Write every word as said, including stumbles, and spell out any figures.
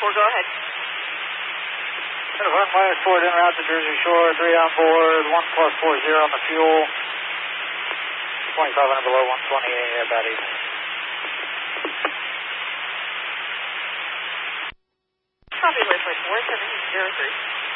four, go ahead. One minus four, en route to Jersey Shore, three on board, one plus four zero on the fuel, twenty-five hundred below, one twenty, about eight. Copy, waypoint four seven zero three.